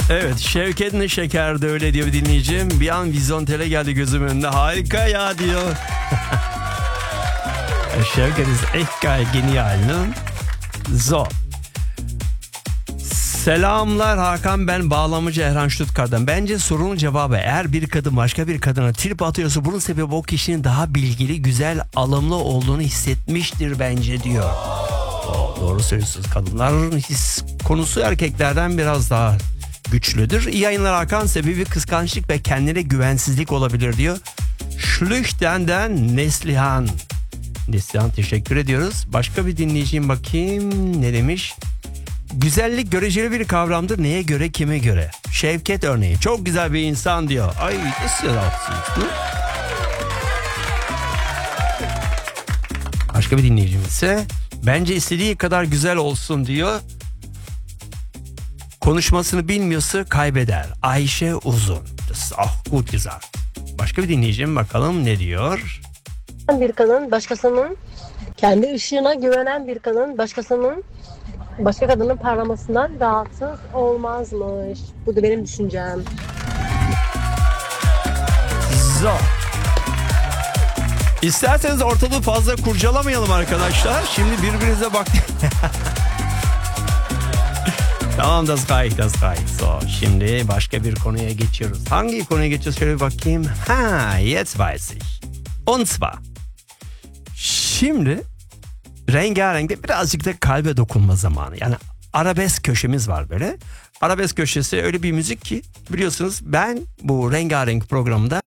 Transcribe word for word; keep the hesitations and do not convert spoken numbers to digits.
Evet, Şevket ne şeker de öyle diyor dinleyicim. Bir an Vizontele geldi gözümün önünde. Harika ya diyor. Şevket ist echt geil, genial ne? So. Selamlar Hakan, ben bağlamacı Erhan Stuttgart'tan. Bence sorunun cevabı, eğer bir kadın başka bir kadına trip atıyorsa bunun sebebi o kişinin daha bilgili, güzel, alımlı olduğunu hissetmiştir bence diyor. O, doğru söylüyorsunuz. Kadınların his konusu erkeklerden biraz daha güçlüdür. İyi yayınlar Hakan, sebebi kıskançlık ve kendine güvensizlik olabilir diyor. Schlüchten'den Neslihan. Neslihan teşekkür ediyoruz. Başka bir dinleyiciyim, bakayım ne demiş. Güzellik göreceli bir kavramdır. Neye göre, kime göre? Şevket örneği. Çok güzel bir insan diyor. Ay, istiyorsunuz. Başka bir dinleyicim ise bence istediği kadar güzel olsun diyor. Konuşmasını bilmiyorsa kaybeder. Ayşe Uzun. Ah, gut güzel. Başka bir dinleyicim, bakalım ne diyor? Bir kadın başkasının kendi ışığına güvenen bir kadın başkasının başka kadının parlamasından rahatsız olmazmış. Bu da benim düşüncem. Zor. İsterseniz ortalığı fazla kurcalamayalım arkadaşlar. Şimdi birbirinize bak. Tamam, das reicht, das reicht. So, şimdi başka bir konuya geçiyoruz. Hangi konuya geçiyoruz? Şöyle bir bakayım. Ha, jetzt weiß ich. Und zwar. Şimdi rengarenkte birazcık da kalbe dokunma zamanı. Yani arabesk köşemiz var böyle. Arabesk köşesi öyle bir müzik ki biliyorsunuz ben bu rengarenk programda